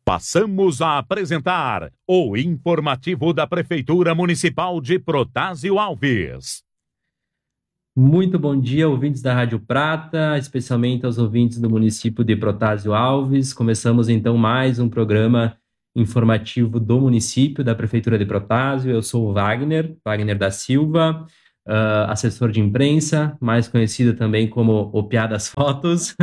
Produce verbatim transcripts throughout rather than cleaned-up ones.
Passamos a apresentar o informativo da Prefeitura Municipal de Protásio Alves. Muito bom dia, ouvintes da Rádio Prata, especialmente aos ouvintes do município de Protásio Alves. Começamos então mais um programa informativo do município, da Prefeitura de Protásio. Eu sou o Wagner, Wagner da Silva, uh, assessor de imprensa, mais conhecido também como o Piá das Fotos.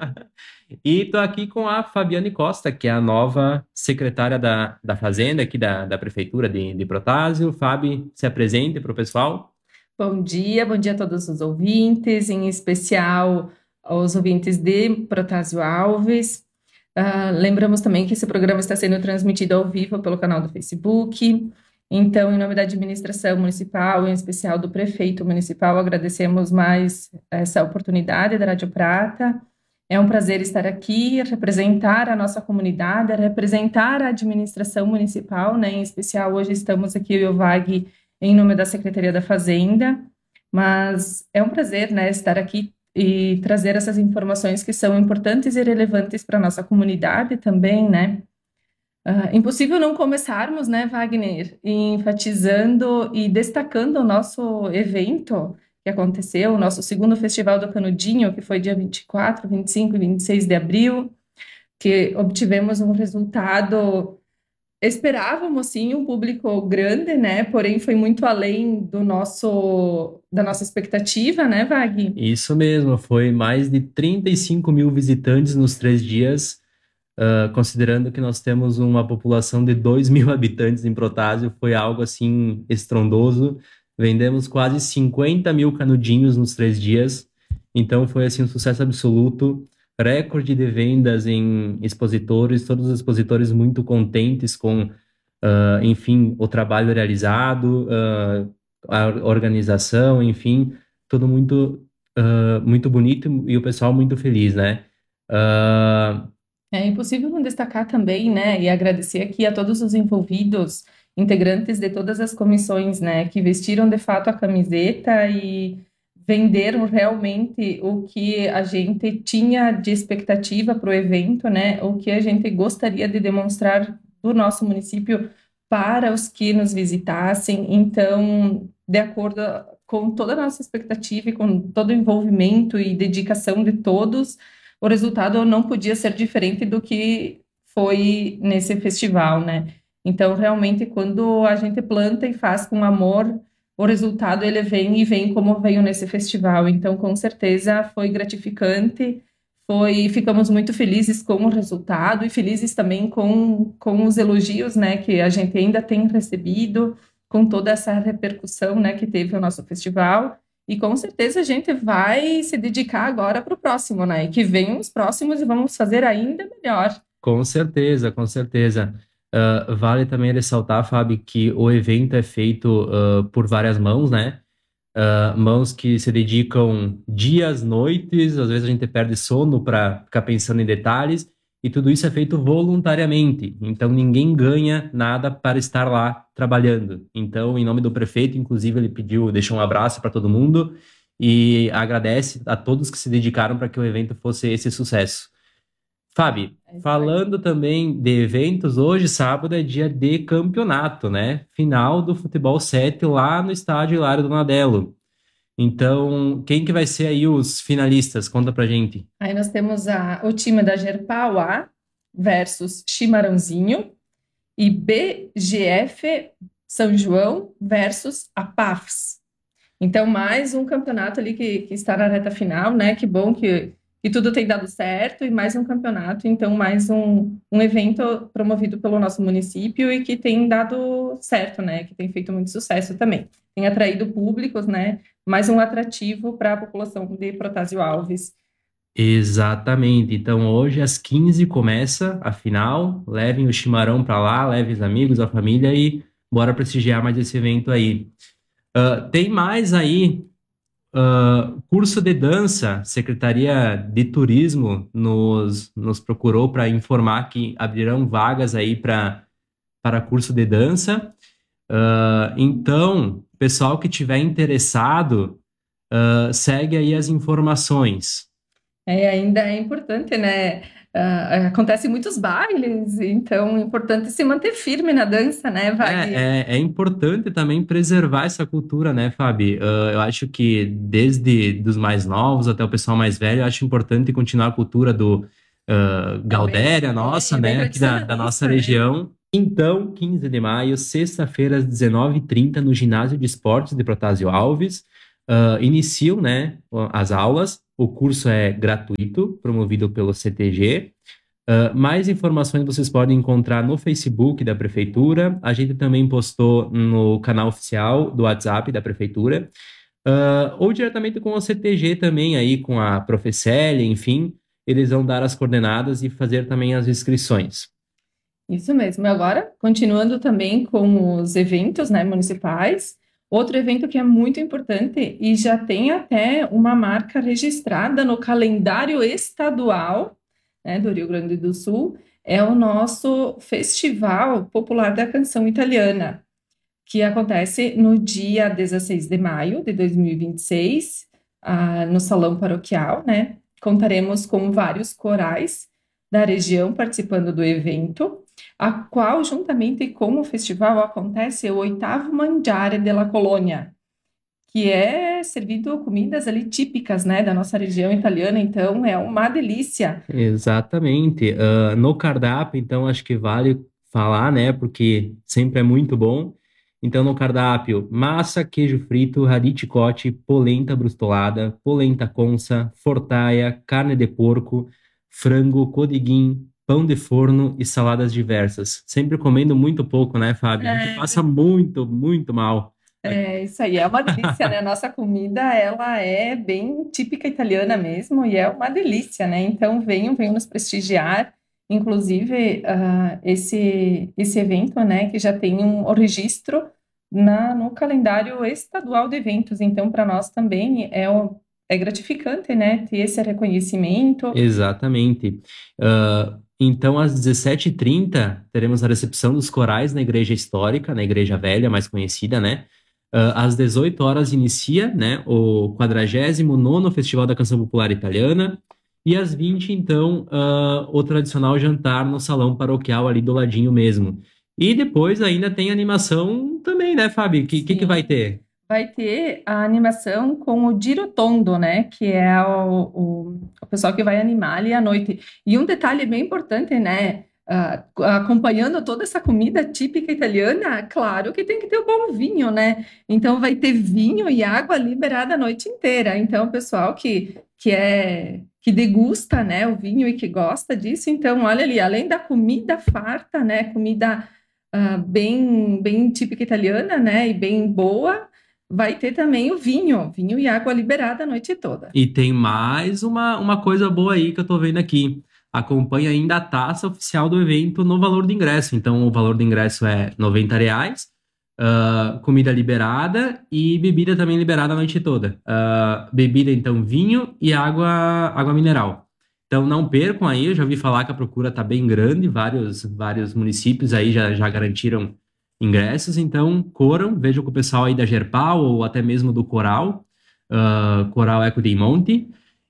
E estou aqui com a Fabiane Costa, que é a nova secretária da, da Fazenda aqui da, da Prefeitura de, de Protásio. Fabi, se apresente para o pessoal. Bom dia, bom dia a todos os ouvintes, em especial aos ouvintes de Protásio Alves. Uh, lembramos também que esse programa está sendo transmitido ao vivo pelo canal do Facebook. Então, em nome da administração municipal, em especial do prefeito municipal, agradecemos mais essa oportunidade da Rádio Prata. É um prazer estar aqui, representar a nossa comunidade, representar a administração municipal, né? Em especial, hoje estamos aqui, eu e o Vag, em nome da Secretaria da Fazenda, mas é um prazer, né, estar aqui e trazer essas informações que são importantes e relevantes para a nossa comunidade também, né? Uh, impossível não começarmos, né, Wagner, enfatizando e destacando o nosso evento que aconteceu, o nosso segundo Festival do Canudinho, que foi dia vinte e quatro, vinte e cinco e vinte e seis de abril, que obtivemos um resultado. Esperávamos, sim, um público grande, né? Porém, foi muito além do nosso, da nossa expectativa, né, Vag? Isso mesmo, foi mais de trinta e cinco mil visitantes nos três dias, uh, considerando que nós temos uma população de dois mil habitantes em Protásio, foi algo, assim, estrondoso. Vendemos quase cinquenta mil canudinhos nos três dias, então foi, assim, um sucesso absoluto. Recorde de vendas em expositores, todos os expositores muito contentes com, uh, enfim, o trabalho realizado, uh, a organização, enfim, tudo muito, uh, muito bonito e o pessoal muito feliz, né? Uh... É impossível não destacar também, né, e agradecer aqui a todos os envolvidos, integrantes de todas as comissões, né, que vestiram de fato a camiseta e venderam realmente o que a gente tinha de expectativa para o evento, né? O que a gente gostaria de demonstrar do nosso município para os que nos visitassem. Então, de acordo com toda a nossa expectativa e com todo o envolvimento e dedicação de todos, o resultado não podia ser diferente do que foi nesse festival, né? Então, realmente, quando a gente planta e faz com amor, o resultado ele vem e vem como veio nesse festival. Então, com certeza, foi gratificante, foi, ficamos muito felizes com o resultado e felizes também com, com os elogios, né, que a gente ainda tem recebido, com toda essa repercussão, né, que teve o nosso festival. E com certeza a gente vai se dedicar agora para o próximo, né, e que venham os próximos e vamos fazer ainda melhor. Com certeza, com certeza. Uh, vale também ressaltar, Fábio, que o evento é feito uh, por várias mãos, né? Uh, mãos que se dedicam dias, noites, às vezes a gente perde sono para ficar pensando em detalhes, e tudo isso é feito voluntariamente, então ninguém ganha nada para estar lá trabalhando. Então, em nome do prefeito, inclusive, ele pediu, deixou um abraço para todo mundo e agradece a todos que se dedicaram para que o evento fosse esse sucesso. Fabi, falando também de eventos, hoje, sábado, é dia de campeonato, né? Final do Futebol sete lá no estádio Hilário Donadelo. Então, quem que vai ser aí os finalistas? Conta pra gente. Aí nós temos a, o time da Gerpau A versus Chimarãozinho e B G F São João versus a P A F S. Então, mais um campeonato ali que, que está na reta final, né? Que bom que... E tudo tem dado certo, e mais um campeonato, então mais um, um evento promovido pelo nosso município e que tem dado certo, né? Que tem feito muito sucesso também. Tem atraído públicos, né? Mais um atrativo para a população de Protásio Alves. Exatamente. Então hoje às quinze começa a final. Levem o chimarrão para lá, levem os amigos, a família e bora prestigiar mais esse evento aí. Uh, tem mais aí... Uh, curso de dança, Secretaria de Turismo nos, nos procurou para informar que abrirão vagas aí pra, para curso de dança. Uh, então, pessoal que tiver interessado, uh, segue aí as informações. É, ainda é importante, né, Uh, acontecem muitos bailes, então é importante se manter firme na dança, né, Wagner? É, é, é importante também preservar essa cultura, né, Fabi? Uh, eu acho que desde dos mais novos até o pessoal mais velho, eu acho importante continuar a cultura do uh, Gaudéria, nossa, é, né, aqui da, da nossa né? região. Então, quinze de maio, sexta-feira, às dezenove e trinta, no Ginásio de Esportes de Protásio Alves, uh, iniciam, né, as aulas. O curso é gratuito, promovido pelo C T G. Uh, mais informações vocês podem encontrar no Facebook da Prefeitura. A gente também postou no canal oficial do WhatsApp da Prefeitura. Uh, ou diretamente com o C T G também, aí com a Profecélia, enfim. Eles vão dar as coordenadas e fazer também as inscrições. Isso mesmo. Agora, continuando também com os eventos, né, municipais, outro evento que é muito importante e já tem até uma marca registrada no calendário estadual, né, do Rio Grande do Sul, é o nosso Festival Popular da Canção Italiana, que acontece no dia dezesseis de maio de dois mil e vinte e seis, ah, no Salão Paroquial, né? Contaremos com vários corais da região participando do evento, a qual, juntamente com o festival, acontece o oitavo Mangiare della Colônia, que é servido comidas ali típicas, né, da nossa região italiana, então é uma delícia. Exatamente. Uh, no cardápio, então, acho que vale falar, né, porque sempre é muito bom. Então, no cardápio, massa, queijo frito, radicchio cotti, polenta brustolada, polenta consa, fortaia, carne de porco, frango, codiguinho, pão de forno e saladas diversas. Sempre comendo muito pouco, né, Fábio? A gente É. passa muito, muito mal. É, isso aí é uma delícia, né? A nossa comida, ela é bem típica italiana mesmo e é uma delícia, né? Então, venham, venham nos prestigiar. Inclusive, uh, esse, esse evento, né, que já tem um, um registro na, no calendário estadual de eventos. Então, para nós também é, o, é gratificante, né, ter esse reconhecimento. Exatamente. Uh, então, às dezessete e trinta, teremos a recepção dos corais na Igreja Histórica, na Igreja Velha, mais conhecida, né? Uh, às dezoito horas inicia, né, o quadragésimo nono Festival da Canção Popular Italiana. E às vinte, então, uh, o tradicional jantar no salão paroquial ali do ladinho mesmo. E depois ainda tem animação também, né, Fábio? O que, que, que vai ter? Vai ter a animação com o Girotondo, né? Que é o, o, o pessoal que vai animar ali à noite. E um detalhe bem importante, né? Uh, acompanhando toda essa comida típica italiana, claro que tem que ter o bom vinho, né? Então vai ter vinho e água liberada a noite inteira. Então, o pessoal que, que é que degusta, né, o vinho e que gosta disso, então, olha ali, além da comida farta, né? Comida uh, bem, bem típica italiana, né? E bem boa. Vai ter também o vinho, vinho e água liberada a noite toda. E tem mais uma, uma coisa boa aí que eu tô vendo aqui. Acompanha ainda a taxa oficial do evento no valor do ingresso. Então, o valor do ingresso é noventa reais, uh, comida liberada e bebida também liberada a noite toda. Uh, bebida, então, vinho e água, água mineral. Então, não percam aí, eu já ouvi falar que a procura está bem grande, vários, vários municípios aí já, já garantiram ingressos, então corram, vejam com o pessoal aí da Gerpal ou até mesmo do Coral, uh, Coral Eco dei Monti,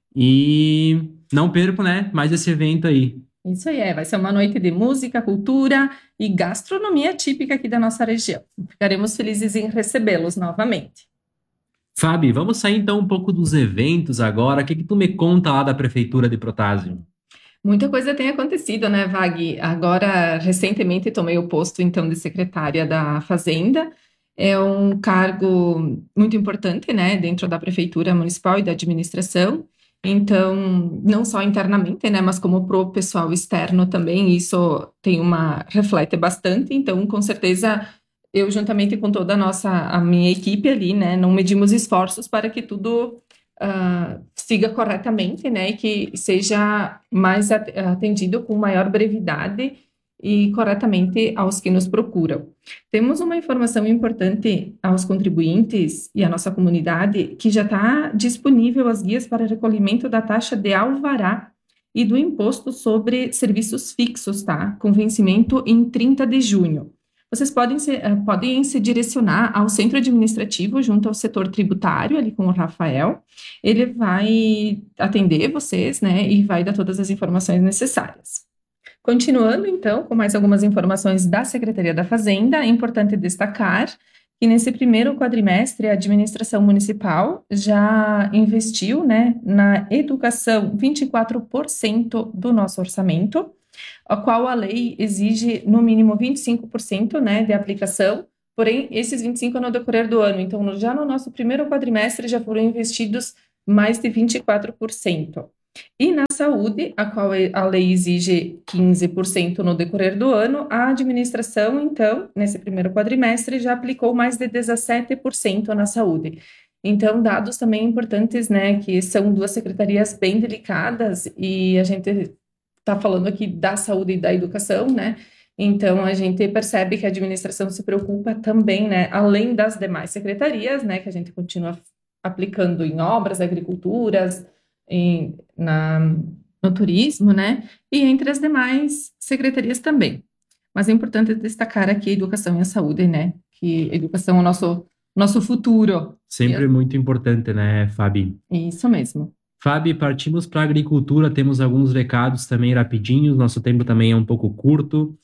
e não percam, né, mais esse evento aí. Isso aí, é, vai ser uma noite de música, cultura e gastronomia típica aqui da nossa região. Ficaremos felizes em recebê-los novamente. Fabi, vamos sair então um pouco dos eventos agora. O que que tu me conta lá da Prefeitura de Protásio? Muita coisa tem acontecido, né, Vag? Agora, recentemente, tomei o posto, então, de secretária da Fazenda. É um cargo muito importante, né, dentro da Prefeitura Municipal e da administração. Então, não só internamente, né, mas como para o pessoal externo também, isso tem uma, reflete bastante. Então, com certeza, eu, juntamente com toda a nossa, a minha equipe ali, né, não medimos esforços para que tudo Uh, siga corretamente, né, e que seja mais atendido com maior brevidade e corretamente aos que nos procuram. Temos uma informação importante aos contribuintes e à nossa comunidade, que já está disponível as guias para recolhimento da taxa de alvará e do imposto sobre serviços fixos, tá? Com vencimento em trinta de junho. vocês podem se, uh, podem se direcionar ao centro administrativo junto ao setor tributário, ali com o Rafael. Ele vai atender vocês, né, e vai dar todas as informações necessárias. Continuando, então, com mais algumas informações da Secretaria da Fazenda, é importante destacar que nesse primeiro quadrimestre a administração municipal já investiu, né, na educação vinte e quatro por cento do nosso orçamento, a qual a lei exige no mínimo vinte e cinco por cento, né, de aplicação, porém esses vinte e cinco por cento no decorrer do ano. Então, já no nosso primeiro quadrimestre já foram investidos mais de vinte e quatro por cento. E na saúde, a qual a lei exige quinze por cento no decorrer do ano, a administração, então, nesse primeiro quadrimestre, já aplicou mais de dezessete por cento na saúde. Então, dados também importantes, né, que são duas secretarias bem delicadas, e a gente está falando aqui da saúde e da educação, né, então a gente percebe que a administração se preocupa também, né, além das demais secretarias, né, que a gente continua aplicando em obras, agriculturas, Em, na, no turismo, né, e entre as demais secretarias também. Mas é importante destacar aqui a educação e a saúde, né, que a educação é o nosso, nosso futuro. Sempre muito importante, né, Fabi? Isso mesmo. Fabi, partimos para a agricultura, temos alguns recados também rapidinhos, nosso tempo também é um pouco curto.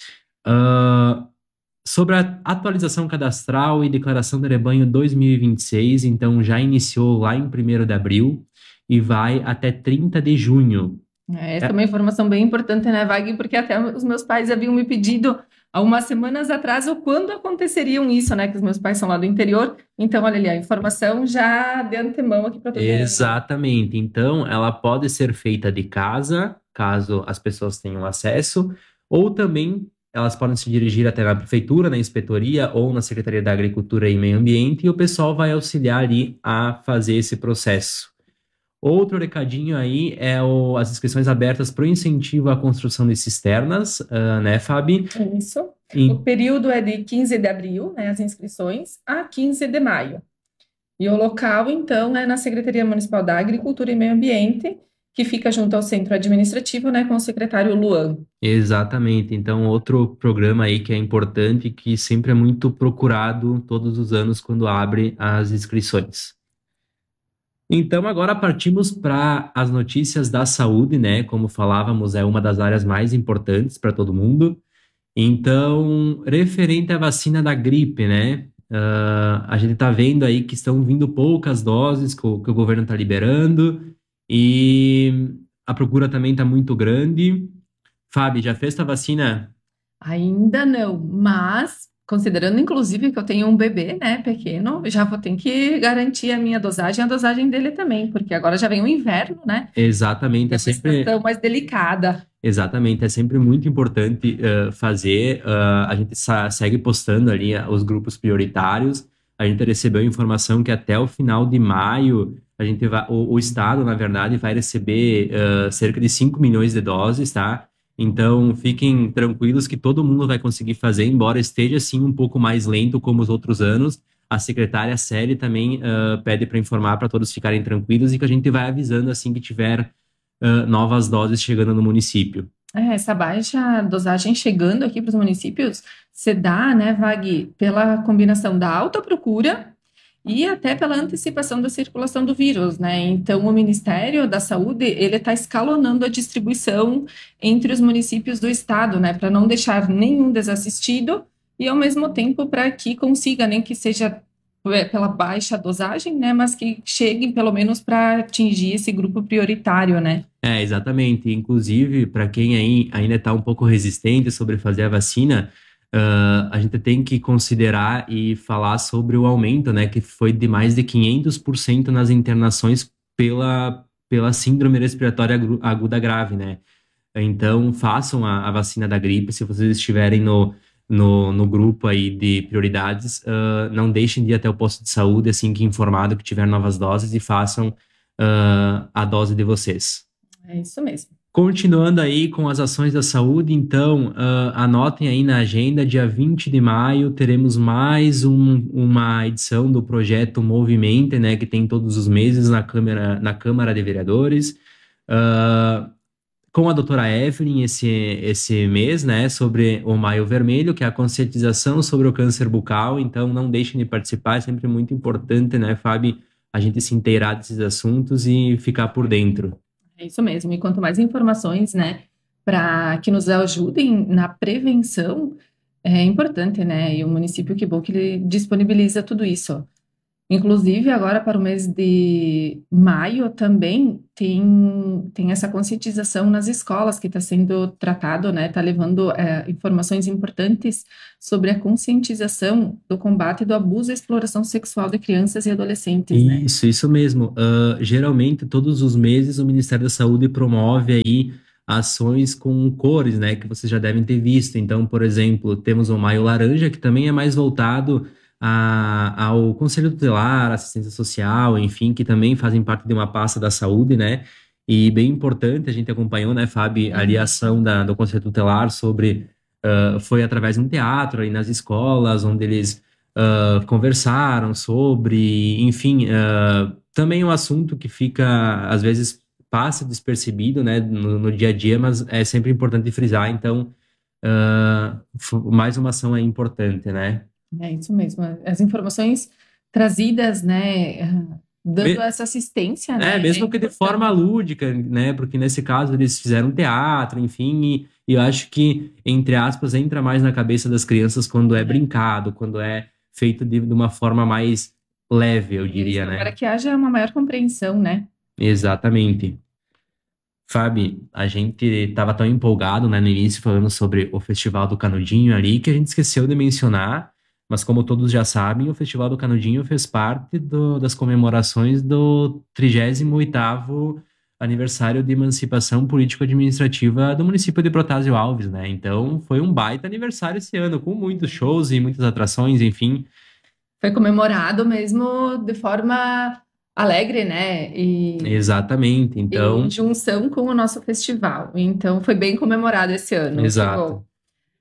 Uh, sobre a atualização cadastral e declaração de rebanho dois mil e vinte e seis, então já iniciou lá em primeiro de abril, e vai até trinta de junho. É, essa é uma informação bem importante, né, Wagner? Porque até os meus pais haviam me pedido há umas semanas atrás o quando aconteceriam isso, né? Que os meus pais são lá do interior. Então, olha ali, a informação já de antemão aqui para todo mundo. Exatamente. Então, ela pode ser feita de casa, caso as pessoas tenham acesso, ou também elas podem se dirigir até na prefeitura, na inspetoria ou na Secretaria da Agricultura e Meio Ambiente, e o pessoal vai auxiliar ali a fazer esse processo. Outro recadinho aí é o, as inscrições abertas para o incentivo à construção de cisternas, uh, né, Fabi? Isso. E... O período é de quinze de abril, né, as inscrições, a quinze de maio. E o local, então, é na Secretaria Municipal da Agricultura e Meio Ambiente, que fica junto ao centro administrativo, né, com o secretário Luan. Exatamente. Então, outro programa aí que é importante, que sempre é muito procurado todos os anos quando abre as inscrições. Então, agora partimos para as notícias da saúde, né? Como falávamos, é uma das áreas mais importantes para todo mundo. Então, referente à vacina da gripe, né? Uh, a gente está vendo aí que estão vindo poucas doses que o, que o governo está liberando e a procura também está muito grande. Fábio, já fez a vacina? Ainda não, mas... Considerando, inclusive, que eu tenho um bebê, né, pequeno, já vou ter que garantir a minha dosagem e a dosagem dele também, porque agora já vem o inverno, né? Exatamente. É uma sempre... situação mais delicada. Exatamente, é sempre muito importante uh, fazer, uh, a gente segue postando ali uh, os grupos prioritários, a gente recebeu informação que até o final de maio, a gente vai, o, o Estado, na verdade, vai receber uh, cerca de cinco milhões de doses, tá? Então, fiquem tranquilos que todo mundo vai conseguir fazer, embora esteja, sim, um pouco mais lento como os outros anos. A secretária Célia também uh, pede para informar para todos ficarem tranquilos e que a gente vai avisando assim que tiver uh, novas doses chegando no município. É, essa baixa dosagem chegando aqui para os municípios se dá, né, Vag, pela combinação da alta procura e até pela antecipação da circulação do vírus, né? Então, o Ministério da Saúde, ele está escalonando a distribuição entre os municípios do estado, né? Para não deixar nenhum desassistido e, ao mesmo tempo, para que consiga, nem que seja pela baixa dosagem, né? Mas que chegue, pelo menos, para atingir esse grupo prioritário, né? É, exatamente. Inclusive, para quem aí ainda está um pouco resistente sobre fazer a vacina, Uh, a gente tem que considerar e falar sobre o aumento, né, que foi de mais de quinhentos por cento nas internações pela, pela síndrome respiratória aguda grave, né? Então, façam a, a vacina da gripe, se vocês estiverem no, no, no grupo aí de prioridades, uh, não deixem de ir até o posto de saúde assim que informado que tiver novas doses e façam uh, a dose de vocês. É isso mesmo. Continuando aí com as ações da saúde, então, uh, anotem aí na agenda, dia vinte de maio, teremos mais um, uma edição do projeto Movimento, né, que tem todos os meses na Câmara, na Câmara de Vereadores. Uh, com a doutora Evelyn esse, esse mês, né, sobre o Maio Vermelho, que é a conscientização sobre o câncer bucal. Então, não deixem de participar, é sempre muito importante, né, Fábio, a gente se inteirar desses assuntos e ficar por dentro. É isso mesmo, e quanto mais informações, né, para que nos ajudem na prevenção, é importante, né, e o município, que bom que ele disponibiliza tudo isso. Inclusive, agora para o mês de maio também tem, tem essa conscientização nas escolas que está sendo tratado, né? Está levando é, informações importantes sobre a conscientização do combate do abuso e exploração sexual de crianças e adolescentes, né? Isso, isso mesmo. Uh, geralmente, todos os meses, o Ministério da Saúde promove aí ações com cores, né? Que vocês já devem ter visto. Então, por exemplo, temos o Maio Laranja, que também é mais voltado A, ao Conselho Tutelar, Assistência Social, enfim, que também fazem parte de uma pasta da saúde, né? E bem importante, a gente acompanhou, né, Fábio, ali a ação da, do Conselho Tutelar sobre, uh, foi através de um teatro aí nas escolas, onde eles uh, conversaram sobre, enfim, uh, também um assunto que fica, às vezes, passa despercebido, né, no, no dia a dia, mas é sempre importante frisar, então, uh, mais uma ação é importante, né? É isso mesmo. As informações trazidas, né, dando Me- essa assistência, É, né, mesmo é que de importante. forma lúdica, né? Porque nesse caso eles fizeram teatro, enfim, e, e eu acho que, entre aspas, entra mais na cabeça das crianças quando é brincado, quando é feito de, de uma forma mais leve, eu diria, Isso, né? para que haja uma maior compreensão, né? Exatamente. Fábio, a gente estava tão empolgado, né, no início, falando sobre o Festival do Canudinho ali, que a gente esqueceu de mencionar, mas como todos já sabem, o Festival do Canudinho fez parte do- das comemorações do trigésimo oitavo aniversário de emancipação político-administrativa do município de Protásio Alves, né? Então, foi um baita aniversário esse ano, com muitos shows e muitas atrações, enfim. Foi comemorado mesmo de forma alegre, né? E Exatamente. Então, em junção com o nosso festival. Então, foi bem comemorado esse ano. Que exato. bom.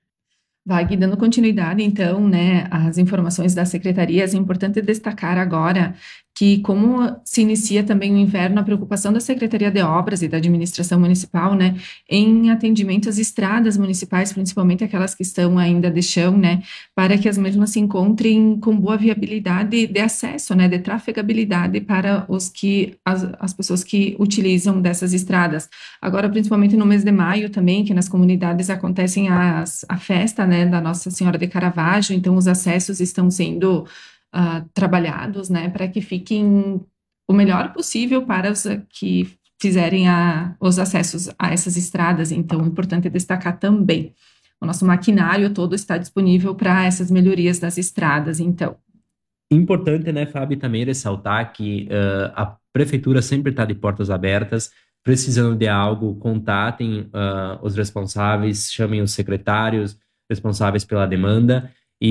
Vai, dando continuidade, então, né, às informações das secretarias, é importante destacar agora que, como se inicia também o inverno, a preocupação da Secretaria de Obras e da Administração Municipal, né, em atendimento às estradas municipais, principalmente aquelas que estão ainda de chão, né, para que as mesmas se encontrem com boa viabilidade de acesso, né, de trafegabilidade para os que, as, as pessoas que utilizam dessas estradas. Agora, principalmente no mês de maio também, que nas comunidades acontecem as, a festa, né, da Nossa Senhora de Caravaggio, então os acessos estão sendo uh, trabalhados, né, para que fiquem o melhor possível para os que fizerem a, os acessos a essas estradas. Então, é importante destacar também, o nosso maquinário todo está disponível para essas melhorias das estradas, então. Importante, né, Fábio, também ressaltar que uh, a prefeitura sempre está de portas abertas. Precisando de algo, contatem uh, os responsáveis, chamem os secretários responsáveis pela demanda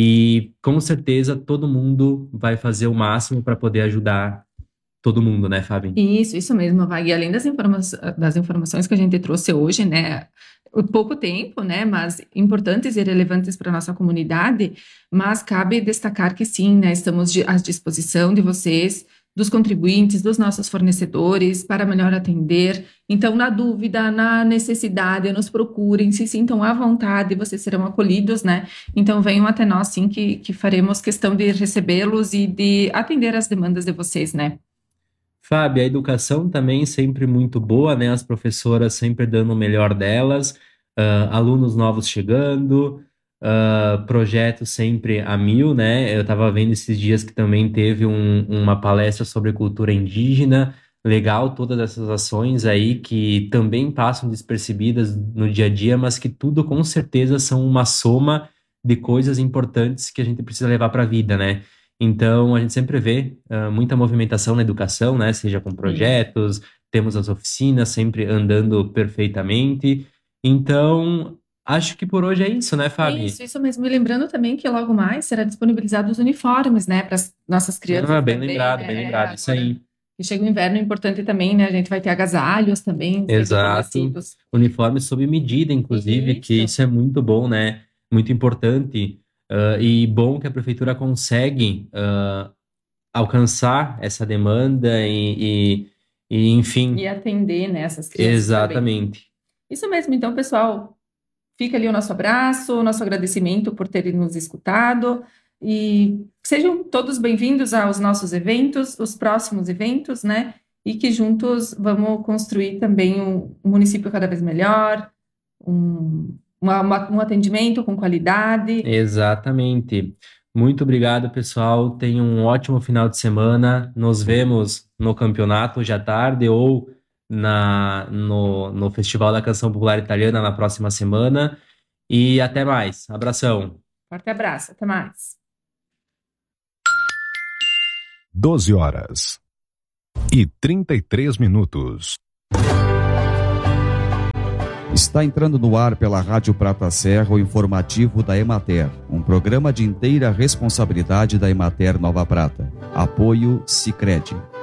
e, com certeza, todo mundo vai fazer o máximo para poder ajudar todo mundo, né, Fábio? Isso, isso mesmo, Vai. E além das, informa das informações que a gente trouxe hoje, né, pouco tempo, né, mas importantes e relevantes para a nossa comunidade, mas cabe destacar que sim, né, estamos à disposição de vocês, dos contribuintes, dos nossos fornecedores, para melhor atender. Então, na dúvida, na necessidade, nos procurem, se sintam à vontade, vocês serão acolhidos, né? Então, venham até nós, sim, que, que faremos questão de recebê-los e de atender as demandas de vocês, né? Fábio, a educação também sempre muito boa, né? As professoras sempre dando o melhor delas, uh, alunos novos chegando, uh, projetos sempre a mil, né? Eu estava vendo esses dias que também teve um, uma palestra sobre cultura indígena. Legal, todas essas ações aí que também passam despercebidas no dia a dia, mas que tudo com certeza são uma soma de coisas importantes que a gente precisa levar para a vida, né? Então, a gente sempre vê uh, muita movimentação na educação, né? Seja com projetos, temos as oficinas sempre andando perfeitamente. Então, acho que por hoje é isso, né, Fábio? Isso, isso mesmo. E lembrando também que logo mais será disponibilizado os uniformes, né, para as nossas crianças Ah, bem também, lembrado, né? bem lembrado, isso Agora aí. que chega o inverno, é importante também, né? A gente vai ter agasalhos também sendo Exato. fornecidos. Uniforme sob medida, inclusive, que Isso. isso é muito bom, né? Muito importante. Uh, e bom que a prefeitura consegue uh, alcançar essa demanda e, e, e, enfim. E atender, né, essas crianças também. Exatamente. Isso mesmo, então, pessoal, fica ali o nosso abraço, o nosso agradecimento por terem nos escutado e sejam todos bem-vindos aos nossos eventos, os próximos eventos, né? E que juntos vamos construir também um, um município cada vez melhor, um, uma, uma, um atendimento com qualidade. Exatamente. Muito obrigado, pessoal. Tenham um ótimo final de semana. Nos vemos no campeonato hoje à tarde ou na, no, no Festival da Canção Popular Italiana na próxima semana. E até mais. Abração. Forte abraço. Até mais. doze horas e trinta e três minutos. Está entrando no ar pela Rádio Prata Serra o informativo da Emater, um programa de inteira responsabilidade da Emater Nova Prata. Apoio Sicredi.